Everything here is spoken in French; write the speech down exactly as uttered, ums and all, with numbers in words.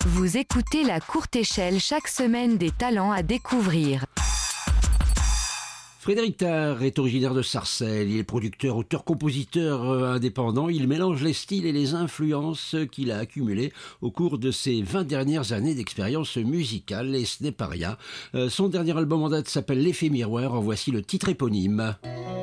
Vous écoutez La Courte Échelle, chaque semaine des talents à découvrir. Frédéric Thard est originaire de Sarcelles. Il est producteur, auteur, compositeur euh, indépendant. Il mélange les styles et les influences qu'il a accumulées au cours de ses vingt dernières années d'expérience musicale, et ce n'est pas rien. Euh, son dernier album en date s'appelle L'Effet Miroir. En voici le titre éponyme.